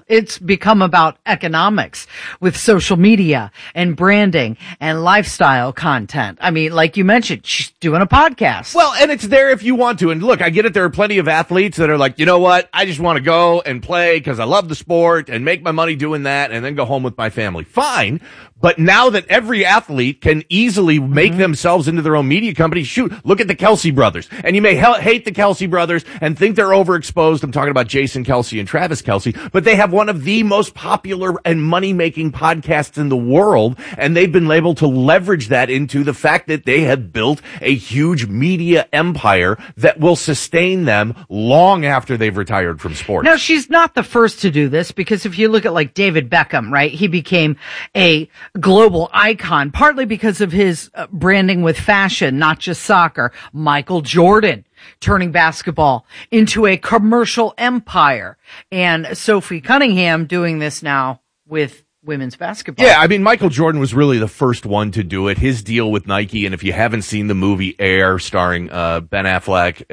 it's become about economics with social media and branding and lifestyle content. I mean, like you mentioned, she's doing a podcast. Well, and it's there if you want to. And look, I get it. There are plenty of athletes that are like, you know what? I just want to go and play because I love the sport and make my money doing that and then go home with my family. Fine. But now that every athlete can easily make themselves into their own media company, shoot, look at the Kelce brothers. And you may hate the Kelce brothers and think they're overexposed. I'm talking about Jason Kelce and Travis Kelce, but they have one of the most popular and money-making podcasts in the world, and they've been able to leverage that into the fact that they have built a huge media empire that will sustain them long after they've retired from sports. Now, she's not the first to do this, because if you look at like David Beckham, right, he became a global icon, partly because of his branding with fashion, not just soccer. Michael Jordan turning basketball into a commercial empire, and Sophie Cunningham doing this now with women's basketball. Yeah, I mean, Michael Jordan was really the first one to do it. His deal with Nike, and if you haven't seen the movie Air, starring Ben Affleck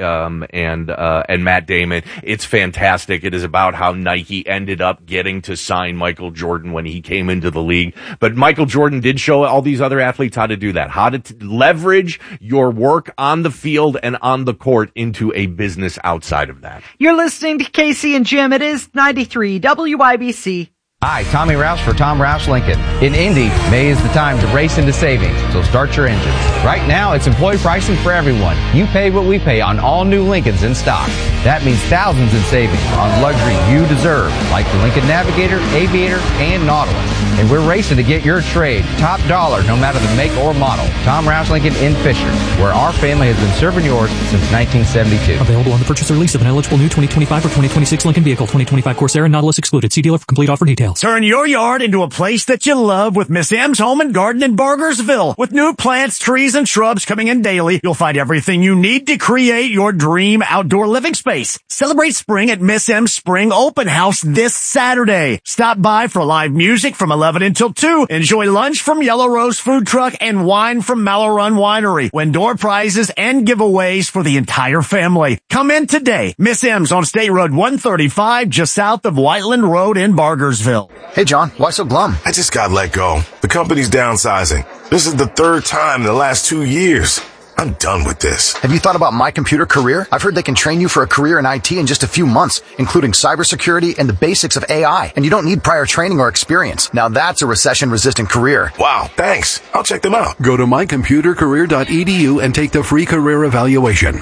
and Matt Damon, it's fantastic. It is about how Nike ended up getting to sign Michael Jordan when he came into the league. But Michael Jordan did show all these other athletes how to do that, how to leverage your work on the field and on the court into a business outside of that. You're listening to Casey and Jim. It is 93 WIBC. Hi, Tommy Roush for Tom Roush Lincoln. In Indy, May is the time to race into savings, so start your engine. Right now, it's employee pricing for everyone. You pay what we pay on all new Lincolns in stock. That means thousands in savings on luxury you deserve, like the Lincoln Navigator, Aviator, and Nautilus. And we're racing to get your trade top dollar, no matter the make or model. Tom Roush Lincoln in Fisher, where our family has been serving yours since 1972. Available on the purchase or lease of an eligible new 2025 or 2026 Lincoln vehicle. 2025 Corsair and Nautilus excluded. See dealer for complete offer details. Turn your yard into a place that you love with Miss M's Home and Garden in Bargersville. With new plants, trees, and shrubs coming in daily, you'll find everything you need to create your dream outdoor living space. Celebrate spring at Miss M's Spring Open House this Saturday. Stop by for live music from 11 until 2. Enjoy lunch from Yellow Rose Food Truck and wine from Mallow Run Winery. Win door prizes and giveaways for the entire family. Come in today. Miss M's on State Road 135, just south of Whiteland Road in Bargersville. Hey, John, why so glum? I just got let go. The company's downsizing. This is the third time in the last 2 years. I'm done with this. Have you thought about My Computer Career? I've heard they can train you for a career in IT in just a few months, including cybersecurity and the basics of AI. And you don't need prior training or experience. Now that's a recession-resistant career. Wow, thanks. I'll check them out. Go to mycomputercareer.edu and take the free career evaluation.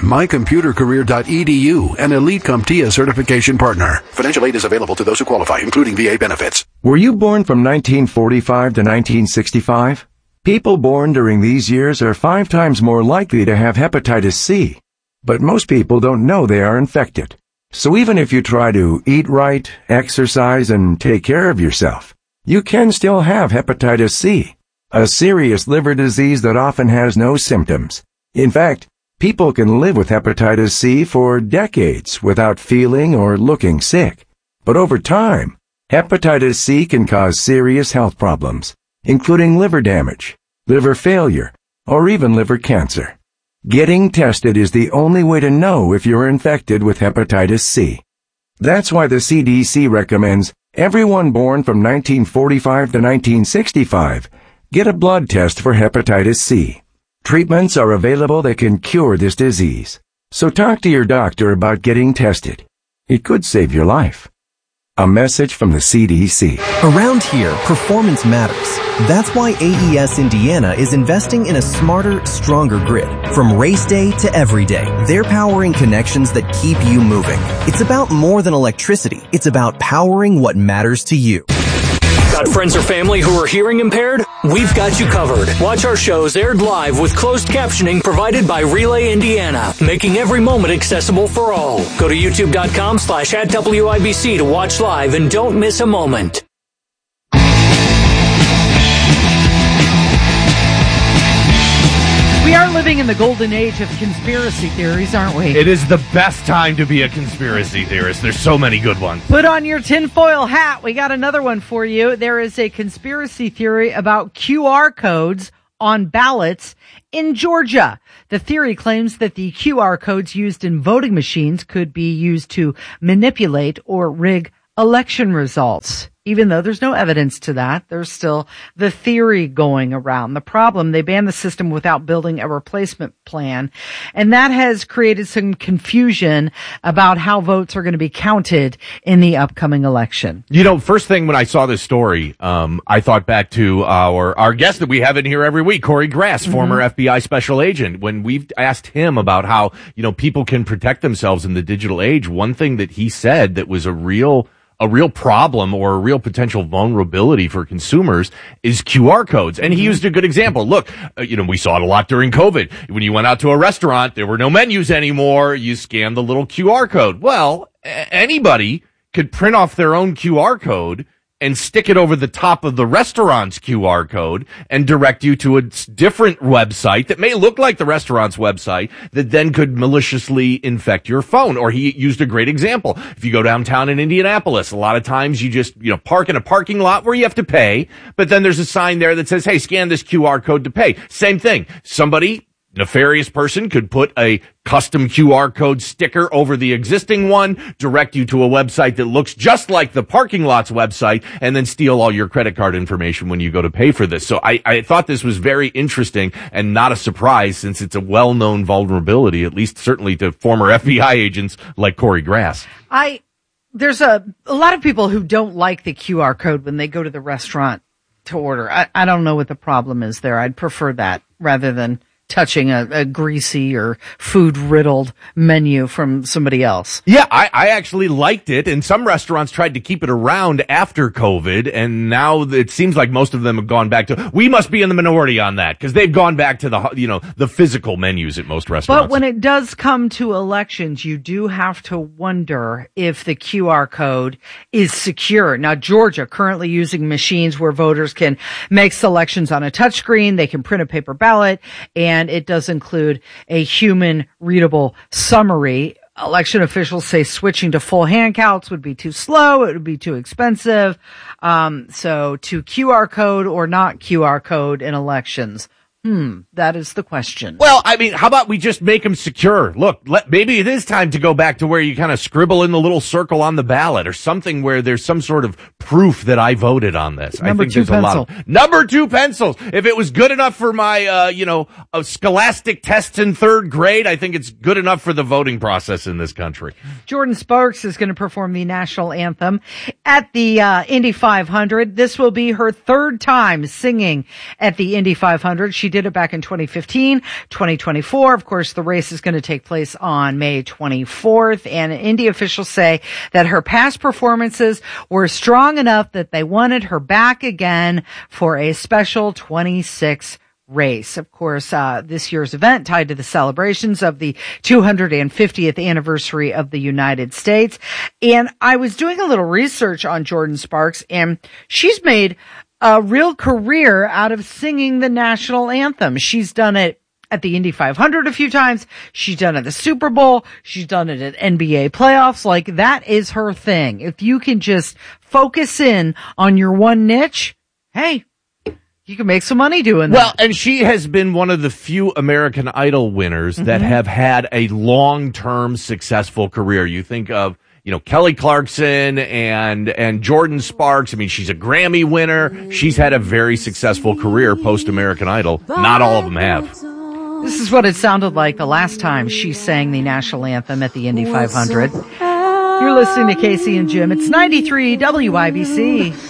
mycomputercareer.edu, an Elite CompTIA certification partner. Financial aid is available to those who qualify, including VA benefits. Were you born from 1945 to 1965? People born during these years are 5 times more likely to have hepatitis C. But most people don't know they are infected. So even if you try to eat right, exercise, and take care of yourself, you can still have hepatitis C, a serious liver disease that often has no symptoms. In fact, people can live with hepatitis C for decades without feeling or looking sick. But over time, hepatitis C can cause serious health problems, including liver damage, liver failure, or even liver cancer. Getting tested is the only way to know if you're infected with hepatitis C. That's why the CDC recommends everyone born from 1945 to 1965 get a blood test for hepatitis C. Treatments are available that can cure this disease. So talk to your doctor about getting tested. It could save your life. A message from the CDC. Around here, performance matters. That's why AES Indiana is investing in a smarter, stronger grid. From race day to every day, they're powering connections that keep you moving. It's about more than electricity. It's about powering what matters to you. Got friends or family who are hearing impaired? We've got you covered. Watch our shows aired live with closed captioning provided by Relay Indiana, making every moment accessible for all. Go to youtube.com/@WIBC to watch live and don't miss a moment. We are living in the golden age of conspiracy theories, aren't we? It is the best time to be a conspiracy theorist. There's so many good ones. Put on your tinfoil hat. We got another one for you. There is a conspiracy theory about QR codes on ballots in Georgia. The theory claims that the QR codes used in voting machines could be used to manipulate or rig election results. Even though there's no evidence to that, there's still the theory going around. The problem, they banned the system without building a replacement plan. And that has created some confusion about how votes are going to be counted in the upcoming election. You know, first thing when I saw this story, I thought back to our guest that we have in here every week, Corey Grass, former FBI special agent. When we've asked him about how, you know, people can protect themselves in the digital age, one thing that he said that was a real problem or a real potential vulnerability for consumers is QR codes. And he used a good example. Look, you know, we saw it a lot during COVID. When you went out to a restaurant, there were no menus anymore. You scanned the little QR code. Well, anybody could print off their own QR code and stick it over the top of the restaurant's QR code and direct you to a different website that may look like the restaurant's website that then could maliciously infect your phone. Or he used a great example. If you go downtown in Indianapolis, a lot of times you just, you know, park in a parking lot where you have to pay, but then there's a sign there that says, hey, scan this QR code to pay. Same thing. Somebody, nefarious person, could put a custom QR code sticker over the existing one, direct you to a website that looks just like the parking lot's website, and then steal all your credit card information when you go to pay for this. So I thought this was very interesting and not a surprise, since it's a well-known vulnerability, at least certainly to former FBI agents like Corey Grass. There's a lot of people who don't like the QR code when they go to the restaurant to order. I don't know what the problem is there. I'd prefer that rather than touching a greasy or food-riddled menu from somebody else. Yeah, I actually liked it, and some restaurants tried to keep it around after COVID, and now it seems like most of them have gone back to, we must be in the minority on that, because they've gone back to the, you know, the physical menus at most restaurants. But when it does come to elections, you do have to wonder if the QR code is secure. Now, Georgia currently using machines where voters can make selections on a touchscreen, they can print a paper ballot, and it does include a human readable summary. Election officials say switching to full hand counts would be too slow. It would be too expensive. So to QR code or not QR code in elections? That is the question. Well, I mean, how about we just make them secure? Look, maybe it is time to go back to where you kind of scribble in the little circle on the ballot or something where there's some sort of proof that I voted on this. Number I think two there's pencil. a lot of number 2 pencils. If it was good enough for my, scholastic tests in 3rd grade, I think it's good enough for the voting process in this country. Jordin Sparks is going to perform the national anthem at the Indy 500. This will be her 3rd time singing at the Indy 500. She did it back in 2015, 2024. Of course, the race is going to take place on May 24th, and Indy officials say that her past performances were strong enough that they wanted her back again for a special 26 race. Of course, this year's event tied to the celebrations of the 250th anniversary of the United States. And I was doing a little research on Jordin Sparks, and she's made a real career out of singing the national anthem. She's done it at the Indy 500 a few times. She's done it at the Super Bowl. She's done it at NBA playoffs. Like, that is her thing. If you can just focus in on your one niche, hey, you can make some money doing that. Well, and she has been one of the few American Idol winners that have had a long-term successful career. You think of, you know, Kelly Clarkson and Jordin Sparks. I mean, she's a Grammy winner. She's had a very successful career post-American Idol. Not all of them have. This is what it sounded like the last time she sang the national anthem at the Indy 500. You're listening to Casey and Jim. It's 93 WIBC.